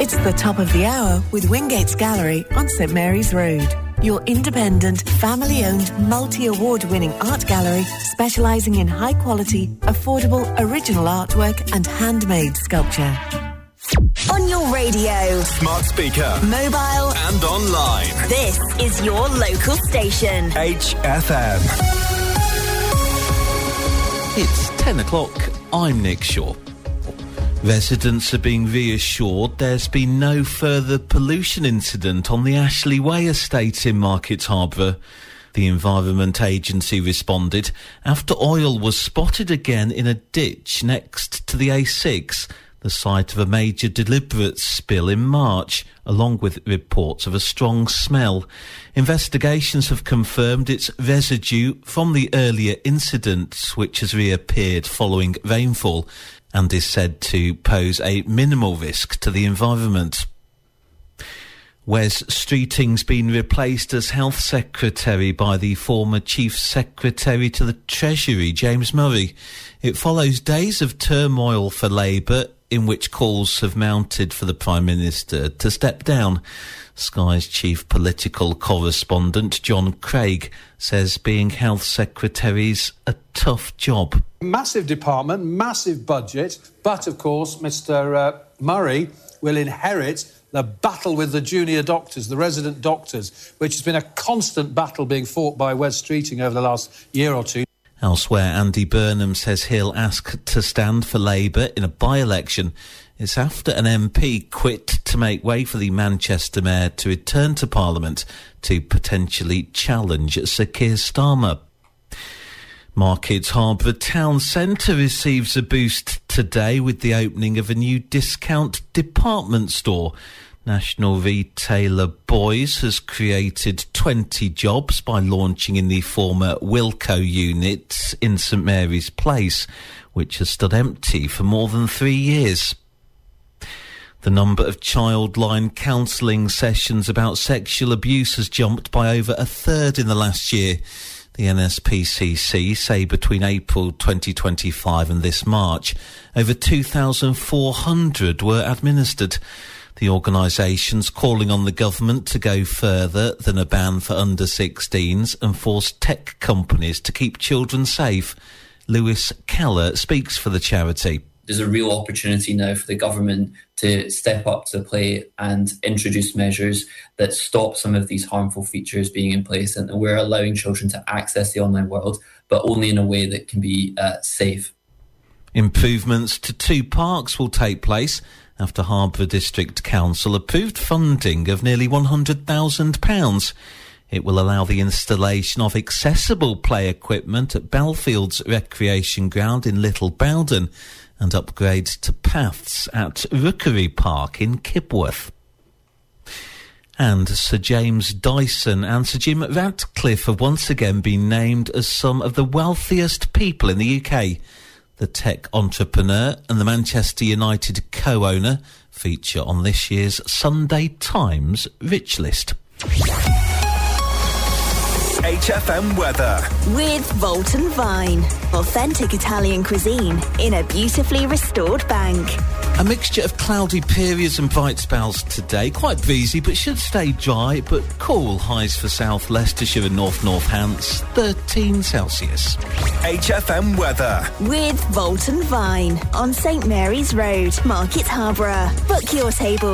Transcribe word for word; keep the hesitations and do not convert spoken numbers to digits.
It's the top of the hour with Wingates Gallery on St Mary's Road. Your independent, family-owned, multi-award-winning art gallery specialising in high-quality, affordable, original artwork and handmade sculpture. On your radio, smart speaker, mobile and online. This is your local station. H F M. It's ten o'clock. I'm Nick Shaw. Residents are being reassured there's been no further pollution incident on the Ashley Way estate in Market Harborough. The Environment Agency responded after oil was spotted again in a ditch next to the A six, the site of a major deliberate spill in March, along with reports of a strong smell. Investigations have confirmed it's residue from the earlier incident, which has reappeared following rainfall and is said to pose a minimal risk to the environment. Wes Streeting's been replaced as Health Secretary by the former Chief Secretary to the Treasury, James Murray. It follows days of turmoil for Labour, in which calls have mounted for the Prime Minister to step down. Sky's chief political correspondent, John Craig, says being Health Secretary's a tough job. Massive department, massive budget, but of course Mr uh, Murray will inherit the battle with the junior doctors, the resident doctors, which has been a constant battle being fought by Wes Streeting over the last year or two. Elsewhere, Andy Burnham says he'll ask to stand for Labour in a by-election. It's after an M P quit to make way for the Manchester Mayor to return to Parliament to potentially challenge Sir Keir Starmer. Market Harborough Town Centre receives a boost today with the opening of a new discount department store. National retailer Boys has created twenty jobs by launching in the former Wilko unit in St Mary's Place, which has stood empty for more than three years. The number of Childline counselling sessions about sexual abuse has jumped by over a third in the last year. The N S P C C say between April twenty twenty-five and this March, over two thousand four hundred were administered. The organisation's calling on the government to go further than a ban for under sixteens and force tech companies to keep children safe. Lewis Keller speaks for the charity. There's a real opportunity now for the government to step up to the plate and introduce measures that stop some of these harmful features being in place, and we're allowing children to access the online world, but only in a way that can be uh, safe. Improvements to two parks will take place after Harborough District Council approved funding of nearly one hundred thousand pounds. It will allow the installation of accessible play equipment at Belfield's Recreation Ground in Little Bowden and upgrades to paths at Rookery Park in Kibworth. And Sir James Dyson and Sir Jim Ratcliffe have once again been named as some of the wealthiest people in the U K. The tech entrepreneur and the Manchester United co-owner feature on this year's Sunday Times Rich List. H F M weather. With Volton Vine. Authentic Italian cuisine in a beautifully restored bank. A mixture of cloudy periods and bright spells today. Quite breezy, but should stay dry, but cool. Highs for South Leicestershire and North Northants, thirteen Celsius. H F M weather. With Volton Vine on St Mary's Road, Market Harborough. Book your table